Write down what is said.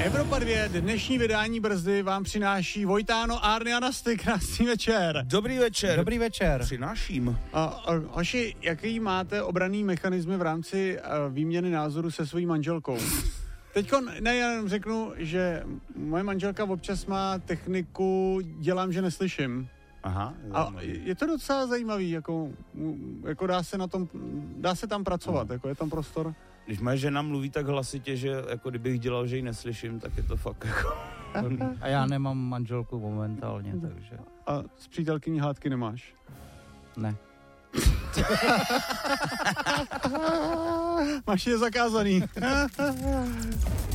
Evropa 2, dnešní vydání Brzdy vám přináší Vojtáno, Árny a Nasty. Krásný večer. Dobrý večer. Dobrý večer. Přináším. Hoši, jaký máte obranný mechanismy v rámci výměny názoru se svojí manželkou? Teďko nejen řeknu, že moje manželka občas má techniku dělám, že neslyším. Aha. A je to docela zajímavý, jako dá se tam pracovat, jako je tam prostor. Když moje žena mluví tak hlasitě, že jako kdybych dělal, že ji neslyším, tak je to fakt jako... A já nemám manželku momentálně, takže... A s přítelkyní hádky nemáš? Ne. Máš je zakázaný.